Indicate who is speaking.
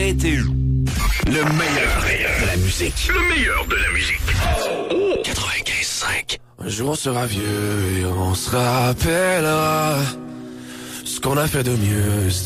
Speaker 1: été le meilleur de la musique.
Speaker 2: Le meilleur de la musique.
Speaker 1: 95.5. Un jour on sera vieux et on se rappellera ce qu'on a fait de mieux.